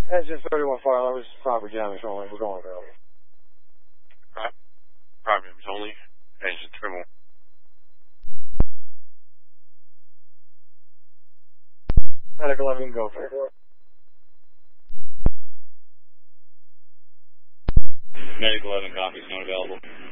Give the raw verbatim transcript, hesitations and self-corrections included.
Engine thirty-one fire, that was property damage only. We're going early. Right. Property damage only. Engine thirty-one. Medic eleven, go for it. Medic eleven, copies, not available.